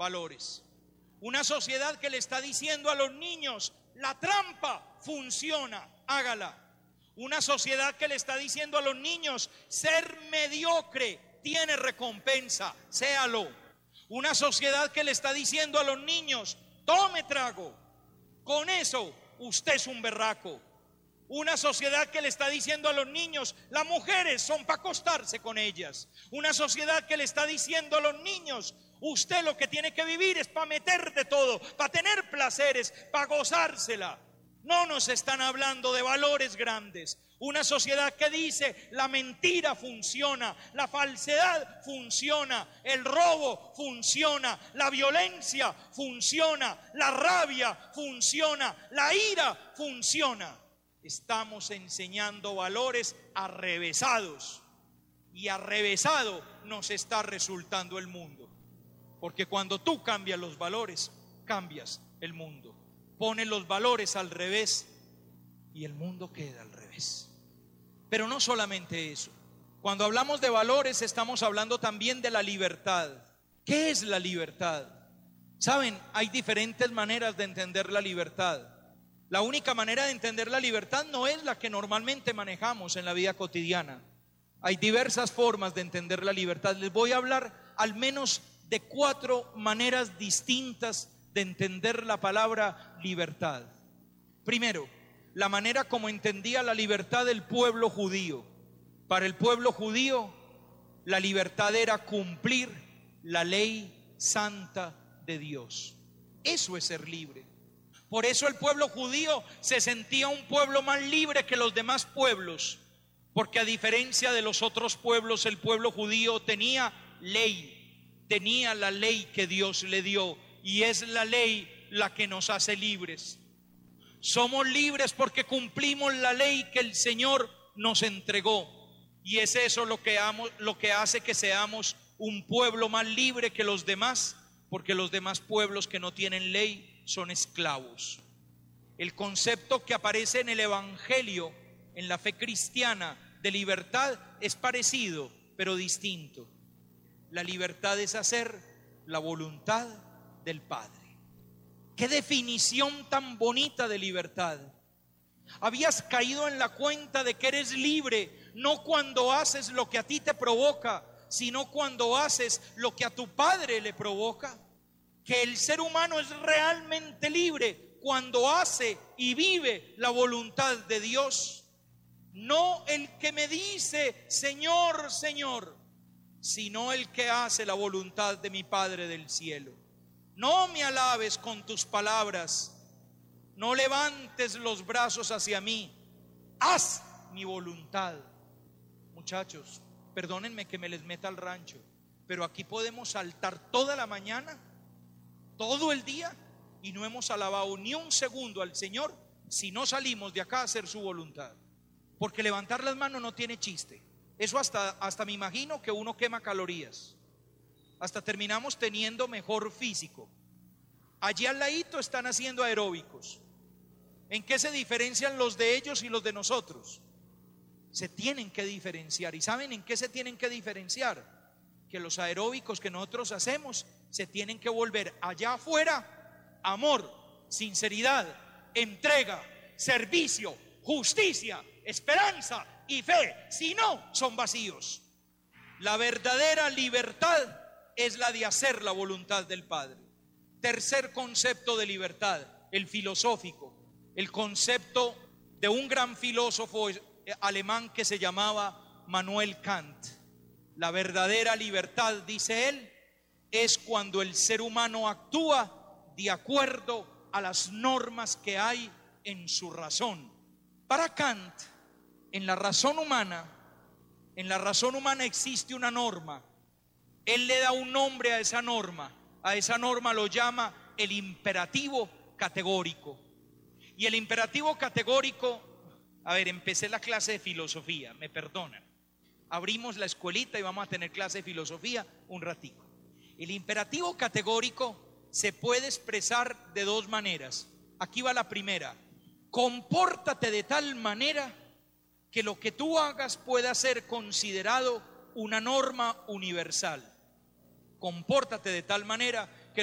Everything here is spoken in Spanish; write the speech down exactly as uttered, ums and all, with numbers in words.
valores. Una sociedad que le está diciendo a los niños: la trampa funciona, hágala. Una sociedad que le está diciendo a los niños: ser mediocre tiene recompensa, séalo. Una sociedad que le está diciendo a los niños: tome trago, con eso usted es un berraco. Una sociedad que le está diciendo a los niños: las mujeres son para acostarse con ellas. Una sociedad que le está diciendo a los niños: usted lo que tiene que vivir es para meter de todo, para tener placeres, para gozársela. No nos están hablando de valores grandes. Una sociedad que dice: la mentira funciona, la falsedad funciona, el robo funciona, la violencia funciona, la rabia funciona, la ira funciona. Estamos enseñando valores arrevesados, y arrevesado nos está resultando el mundo. Porque cuando tú cambias los valores, cambias el mundo. Pones los valores al revés y el mundo queda al revés. Pero no solamente eso. Cuando hablamos de valores, estamos hablando también de la libertad. ¿Qué es la libertad? Saben, hay diferentes maneras de entender la libertad. La única manera de entender la libertad no es la que normalmente manejamos en la vida cotidiana. Hay diversas formas de entender la libertad. Les voy a hablar al menos de cuatro maneras distintas de entender la palabra libertad. Primero, la manera como entendía la libertad el pueblo judío. Para el pueblo judío, la libertad era cumplir la ley santa de Dios. Eso es ser libre. Por eso el pueblo judío se sentía un pueblo más libre que los demás pueblos, porque a diferencia de los otros pueblos, el pueblo judío tenía ley, tenía la ley que Dios le dio, y es la ley la que nos hace libres. Somos libres porque cumplimos la ley que el Señor nos entregó, y es eso lo que, amo, lo que hace que seamos un pueblo más libre que los demás, porque los demás pueblos que no tienen ley son esclavos. El concepto que aparece en el Evangelio, en la fe cristiana, de libertad es parecido, pero distinto. La libertad es hacer la voluntad del Padre. Qué definición tan bonita de libertad. Habías caído en la cuenta de que eres libre, no cuando haces lo que a ti te provoca, sino cuando haces lo que a tu Padre le provoca. Que el ser humano es realmente libre cuando hace y vive la voluntad de Dios. No el que me dice Señor, Señor, sino el que hace la voluntad de mi Padre del cielo. No me alabes con tus palabras, no levantes los brazos hacia mí, haz mi voluntad. Muchachos, perdónenme que me les meta al rancho, pero aquí podemos saltar toda la mañana, todo el día, y no hemos alabado ni un segundo al Señor si no salimos de acá a hacer su voluntad. Porque levantar las manos no tiene chiste. Eso hasta, hasta me imagino que uno quema calorías. Hasta terminamos teniendo mejor físico. Allí al ladito están haciendo aeróbicos. ¿En qué se diferencian los de ellos y los de nosotros? Se tienen que diferenciar. ¿Y saben en qué se tienen que diferenciar? Que los aeróbicos que nosotros hacemos se tienen que volver allá afuera amor, sinceridad, entrega, servicio, justicia, esperanza y fe. Si no, son vacíos. La verdadera libertad es la de hacer la voluntad del Padre. Tercer concepto de libertad, el filosófico, el concepto de un gran filósofo alemán que se llamaba Manuel Kant. La verdadera libertad, dice él, es cuando el ser humano actúa de acuerdo a las normas que hay en su razón. Para Kant, en la razón humana, en la razón humana existe una norma. Él le da un nombre a esa norma. A esa norma lo llama el imperativo categórico. Y el imperativo categórico, a ver, empecé la clase de filosofía, me perdonan. Abrimos la escuelita y vamos a tener clase de filosofía un ratico. El imperativo categórico se puede expresar de dos maneras. Aquí va la primera. Compórtate de tal manera que lo que tú hagas pueda ser considerado una norma universal. Compórtate de tal manera